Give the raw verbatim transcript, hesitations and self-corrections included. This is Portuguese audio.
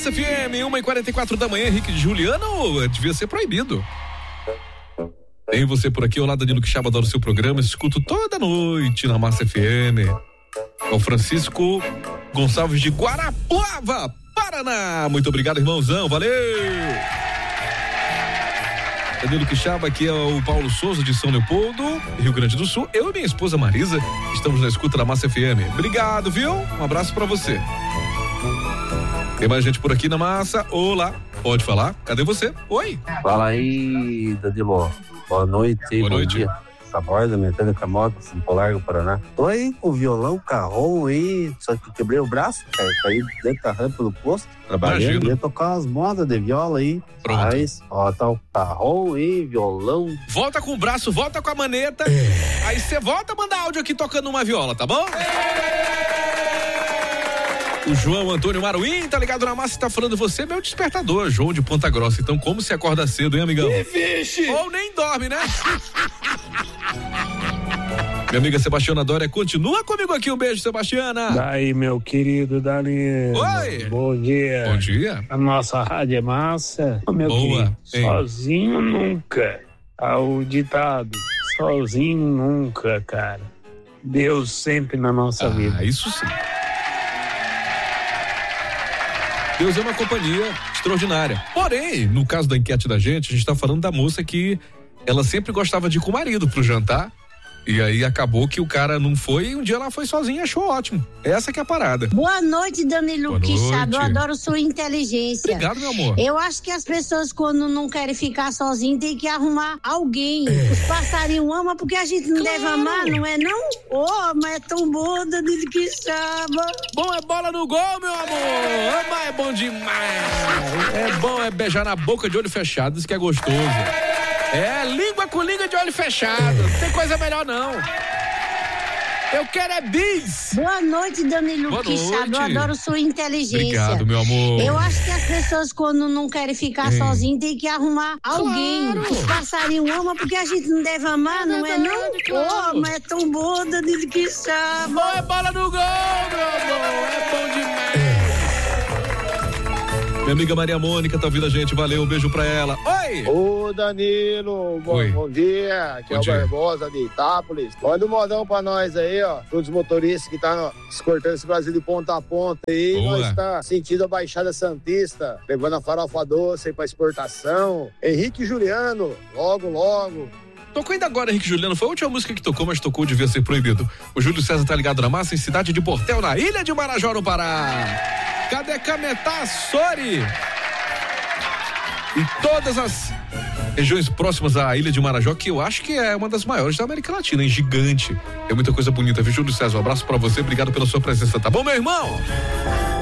Massa F M, uma e quarenta e quatro da manhã, Henrique de Juliano, devia ser proibido. Tem você por aqui, olá Danilo Quixaba, adoro o seu programa, escuto toda noite na Massa F M. É o Francisco Gonçalves de Guarapuava, Paraná. Muito obrigado, irmãozão, valeu! Danilo Quixaba, aqui é o Paulo Souza de São Leopoldo, Rio Grande do Sul. Eu e minha esposa Marisa estamos na escuta da Massa F M. Obrigado, viu? Um abraço pra você. Tem mais gente por aqui na Massa. Olá, pode falar? Cadê você? Oi. Fala aí, Danilo. Boa noite. Boa noite. Dia. Essa borda, metade da moto, Campo Largo, Paraná. Tô aí com o violão, carrom aí, só que quebrei o braço, cara, caí dentro da rampa do posto, trabalhando, ia tocar umas modas de viola aí. Pronto. Mas, ó, tá o carrom aí, violão. Volta com o braço, volta com a maneta, é. Aí você volta a mandar áudio aqui tocando uma viola, tá bom? É. O João Antônio Maruim, tá ligado na Massa, tá falando você, meu despertador, João de Ponta Grossa. Então, como se acorda cedo, hein, amigão? Que vixe! Ou nem dorme, né? Minha amiga Sebastiana Dória continua comigo aqui, um beijo, Sebastiana. Daí, meu querido Danilo. Oi. Bom dia. Bom dia. A nossa rádio é massa. Ô, meu Boa. querido, Ei. sozinho nunca. Ao ditado, sozinho nunca, cara. Deus sempre na nossa ah, vida. Isso sim. Deus é uma companhia extraordinária. Porém, no caso da enquete da gente, a gente tá falando da moça que ela sempre gostava de ir com o marido pro jantar. E aí acabou que o cara não foi e um dia ela foi sozinha e achou ótimo. Essa que é a parada. Boa noite, Danilo Quixaba. Eu adoro sua inteligência. Obrigado, meu amor. Eu acho que as pessoas, quando não querem ficar sozinhas, tem que arrumar alguém. É. Os passarinhos amam porque a gente não claro. Deve amar, não é não? Oh, mas é tão bom, Danilo Quixaba. Bom é bola no gol, meu amor. Amar é bom demais. É bom é beijar na boca de olho fechado, isso que é gostoso. É, língua com língua de olho fechado. Não tem coisa melhor, não. Eu quero é bis. Boa noite, Danilo Boa Quixaba. noite. Eu adoro sua inteligência. Obrigado, meu amor. Eu acho que as pessoas, quando não querem ficar é. sozinhas, tem que arrumar alguém. Claro. Os passarinhos amam porque a gente não deve amar, é não é não? Claro. Oh, mas é tão bom, Danilo Quixaba. Bom é bola no gol, meu amor. É bom demais. Minha amiga Maria Mônica tá ouvindo a gente, valeu, um beijo pra ela. Oi! Ô Danilo, bom, Oi. bom dia, aqui bom é o dia. Barbosa de Itápolis. Manda um modão pra nós aí, ó, todos os motoristas que tá no, escortando esse Brasil de ponta a ponta aí. Boa. Nós tá sentindo a Baixada Santista, levando a farofa doce aí pra exportação. Henrique Juliano, logo, logo. Tocou ainda agora, Henrique Juliano, foi a última música que tocou, mas tocou, devia ser proibido. O Júlio César tá ligado na Massa, em Cidade de Portel, na Ilha de Marajó, no Pará. Cadê Cametá, Sori? E todas as regiões próximas à Ilha de Marajó, que eu acho que é uma das maiores da América Latina, hein? Gigante. É muita coisa bonita, viu, Júlio César? Um abraço pra você, obrigado pela sua presença, tá bom, meu irmão?